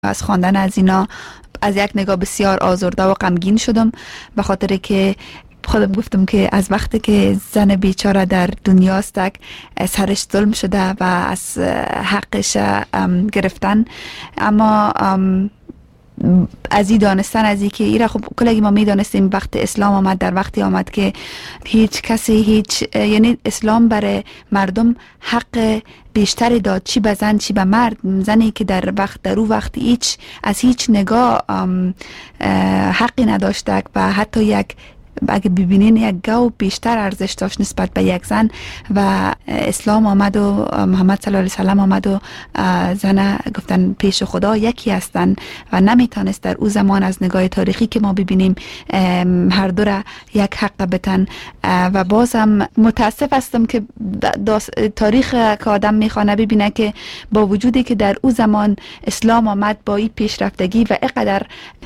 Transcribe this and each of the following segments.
از خواندن از اینا از یک نگاه بسیار آزرده و غمگین شدم، به خاطر که خودم گفتم که از وقتی که زن بیچاره در دنیاست سرش ظلم شده و از حقش گرفتن. اما از این دانستن از این که ایره خب کلگی ما میدانستیم وقت اسلام آمد، در وقتی آمد که هیچ کسی یعنی اسلام برای مردم حق بیشتری داد، چی به زن چی به مرد. زنی که در او وقت از هیچ نگاه حقی نداشته و حتی یک اگه ببینین یک گاو بیشتر ارزش داشت نسبت به یک زن. و اسلام آمد و محمد صلی الله علیه و سلم آمد و زن گفتن پیش خدا یکی هستن و نمیتونست در او زمان از نگاه تاریخی که ما ببینیم هر دو را یک حق بتن. و بازم متاسف هستم که تاریخ که آدم میخوانه ببینه که با وجودی که در او زمان اسلام آمد با این پیشرفتگی و اینقدر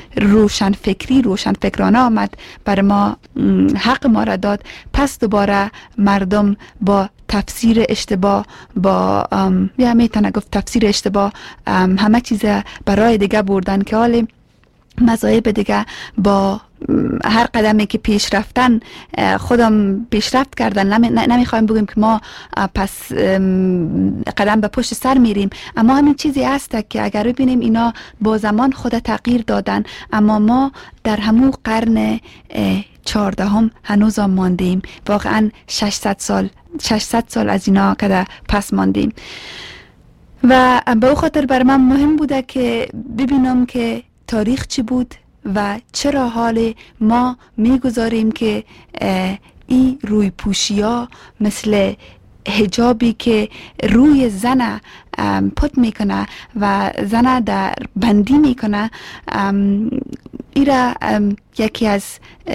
روشنفکرانه آمد بر ما حق ما را داد، پس دوباره مردم با تفسیر اشتباه، با یا میتونه گفت تفسیر اشتباه همه چیز برای دیگه بردن که حالی مذاهب دیگه با هر قدمی که پیش رفتن خودم پیشرفت کردن. نمیخوایم بگیم که ما پس قدم به پشت سر میریم، اما همین چیزی هست که اگر ببینیم اینا با زمان خود تغییر دادن، اما ما در همون قرن 14 هنوز ماندیم. واقعا 600 سال از اینا که پس ماندیم. و به او خاطر بر من مهم بوده که ببینم که تاریخ چی بود و چرا حال ما میگذاریم که این روی پوشی ها مثل حجابی که روی زن پت میکنه و زن در بندی میکنه ایرا یکی از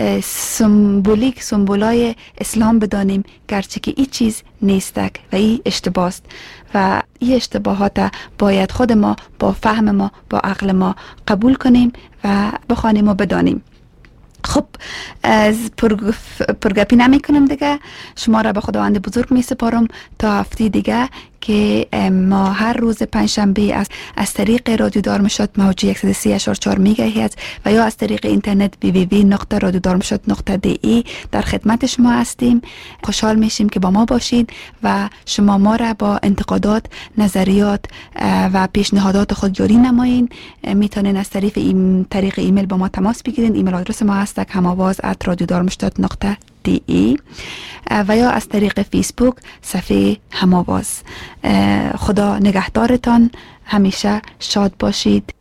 سمبولای اسلام بدانیم، گرچه که این چیز نیستک و این اشتباه است و این اشتباهات باید خود ما با فهم ما با عقل ما قبول کنیم و بخوانیم و بدانیم. خب از پرگپی نمی کنم دیگه، شما را به خداوند بزرگ می سپارم تا هفته دیگه که ما هر روز پنجشنبه از طریق رادیو دارمشت موج 103.4 میگاهرتز و یا از طریق اینترنت www.radiodarmstadt.de در خدمت شما هستیم. خوشحال میشیم که با ما باشید و شما ما را با انتقادات، نظریات و پیشنهادات خود جاری نمایین. میتونین از طریق ایمیل با ما تماس بگیرین. ایمیل آدرس ما هست hamavaz@radiodarmstadt.de و یا از طریق فیسبوک صفحه هماواز. خدا نگهدارتان، همیشه شاد باشید.